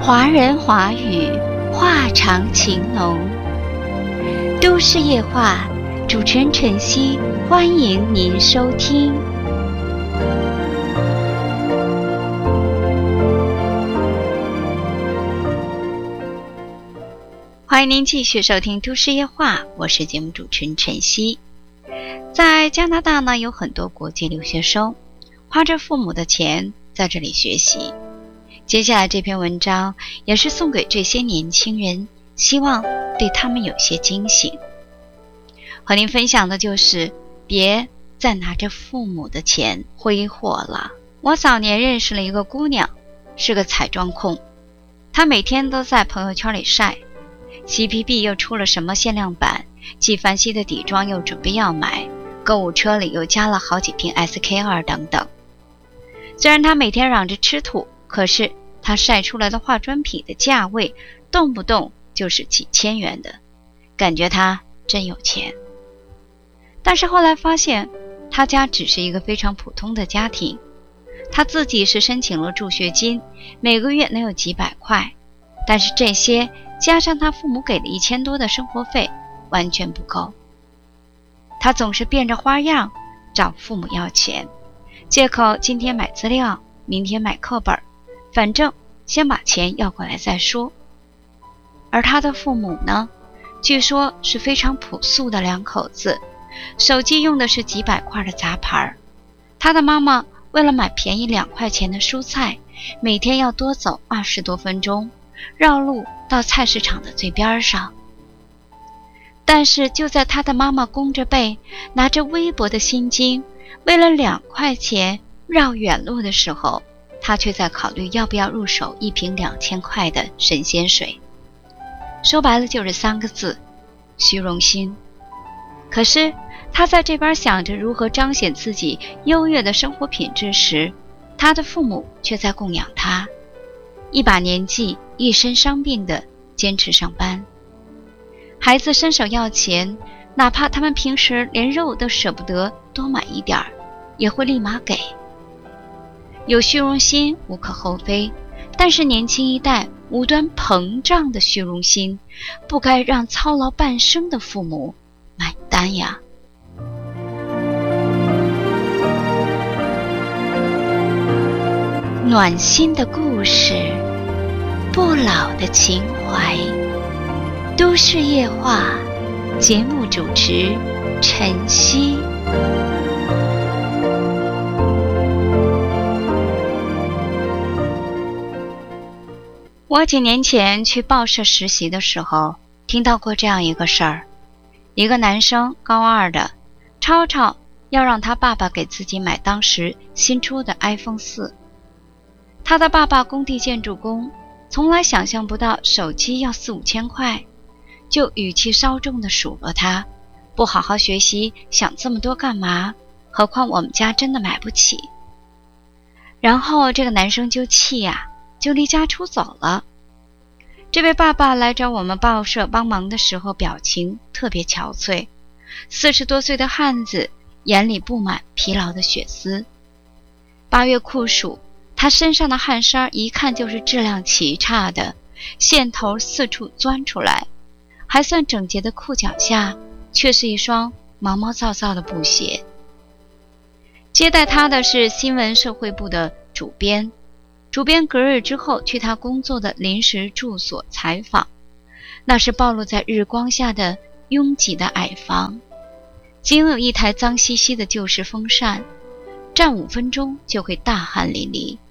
华人华语，话长情浓。都市夜话，主持人晨曦，欢迎您收听。欢迎您继续收听都市夜话，我是节目主持人晨曦。在加拿大呢，有很多国际留学生花着父母的钱在这里学习。接下来这篇文章也是送给这些年轻人，希望对他们有些惊醒。和您分享的就是别再拿着父母的钱挥霍了。我早年认识了一个姑娘，是个彩妆控，她每天都在朋友圈里晒 CPB 又出了什么限量版，纪梵希的底妆又准备要买，购物车里又加了好几瓶 SK2 等等。虽然她每天嚷着吃土，可是她晒出来的化妆品的价位动不动就是几千元的，感觉她真有钱。但是后来发现她家只是一个非常普通的家庭，她自己是申请了助学金，每个月能有几百块，但是这些加上她父母给了1000多的生活费完全不够。她总是变着花样找父母要钱，借口今天买资料，明天买课本，反正先把钱要过来再说。而他的父母呢，据说是非常朴素的两口子，手机用的是几百块的杂牌。他的妈妈为了买便宜2块钱的蔬菜，每天要多走20多分钟，绕路到菜市场的最边上。但是就在他的妈妈弓着背，拿着微薄的薪金，为了2块钱绕远路的时候，他却在考虑要不要入手一瓶2000块的神仙水。说白了就是3个字：虚荣心。可是他在这边想着如何彰显自己优越的生活品质时，他的父母却在供养他，一把年纪，一身伤病的坚持上班。孩子伸手要钱，哪怕他们平时连肉都舍不得多买一点，也会立马给。有虚荣心无可厚非，但是年轻一代无端膨胀的虚荣心，不该让操劳半生的父母买单呀。暖心的故事，不老的情怀，都市夜话，节目主持晨曦。我几年前去报社实习的时候，听到过这样一个事儿。一个男生高2的，吵吵要让他爸爸给自己买当时新出的 iPhone 4。他的爸爸工地建筑工，从来想象不到手机要4、5千块，就语气稍重地数落他，不好好学习，想这么多干嘛？何况我们家真的买不起。然后这个男生就气呀，就离家出走了。这位爸爸来找我们报社帮忙的时候，表情特别憔悴，40多岁的汉子，眼里布满疲劳的血丝。8月酷暑，他身上的汗衫一看就是质量奇差的，线头四处钻出来，还算整洁的裤脚下却是一双毛毛躁躁的布鞋。接待他的是新闻社会部的主编隔日之后去他工作的临时住所采访，那是暴露在日光下的拥挤的矮房，仅有一台脏兮兮的旧式风扇，站5分钟就会大汗淋漓。